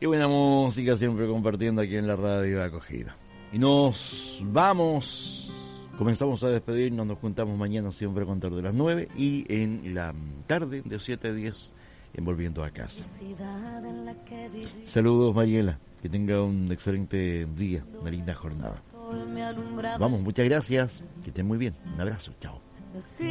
Y buena música siempre compartiendo aquí en la radio Acogida. Y nos vamos, comenzamos a despedirnos, nos juntamos mañana siempre a contar de las 9 y en la tarde de 7 a 10 en Volviendo a Casa. Saludos, Mariela, que tenga un excelente día, una linda jornada. Vamos, muchas gracias, que estén muy bien, un abrazo, chao.